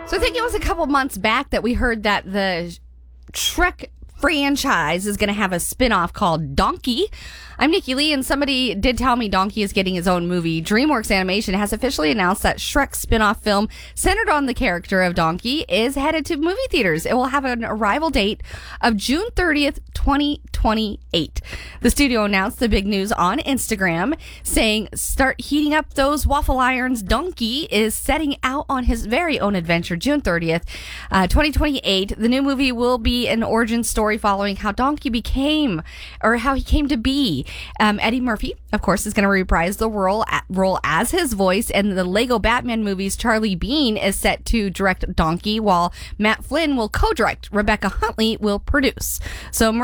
So I think it was a couple months back that we heard that the Shrek franchise is going to have a spin-off called Donkey. I'm Nikki Lee, and somebody did tell me Donkey is getting his own movie. DreamWorks Animation has officially announced that Shrek spin-off film centered on the character of Donkey is headed to movie theaters. It will have an arrival date of June 30th, 2028. The studio announced the big news on Instagram, saying, "Start heating up those waffle irons. Donkey is setting out on his very own adventure June 30th, 2028. The new movie will be an origin story following how Donkey became, or how he came to be. Eddie Murphy, of course, is going to reprise the role as his voice, and the Lego Batman movies Charlie Bean is set to direct Donkey, while Matt Flynn will co-direct. Rebecca Huntley will produce. So